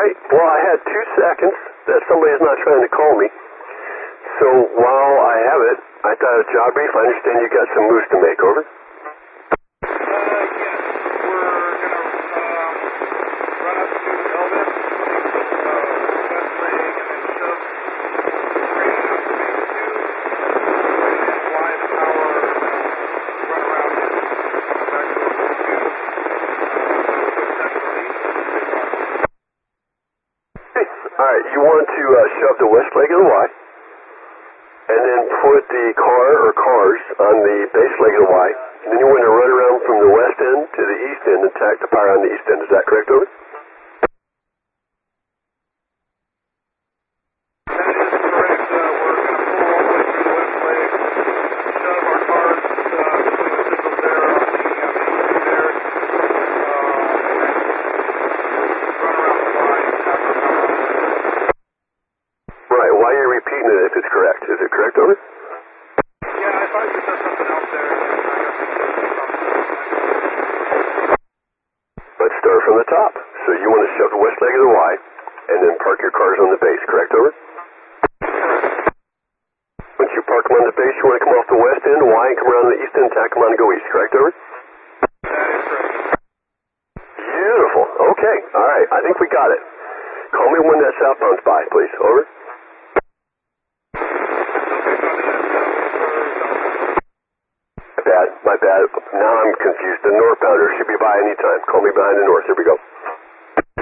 right. Well, I had 2 seconds that somebody's not trying to call me. So while I have it, I thought a job brief. I understand you got some moves to make. Over. Alright, you want to shove the west leg of the Y, and then put the car or cars on the base leg of the Y, and then you want to run around from the west end to the east end and tack the power on the east end. Is that correct, over? Right, why are you repeating it if it's correct? Is it correct, over? Yeah, I thought you said something else there. Let's start from the top. So you want to shove the west leg of the Y, and then park your cars on the base, correct, over? Once you park them on the base, you want to come off the west end, Y, and come around the east end, tack them on and go east, correct, over? Beautiful. Okay, alright, I think we got it. Call me when that southbound's by, please, over? My bad. Now I'm confused. The northbounder should be by any time. Call me behind the north. Here we go.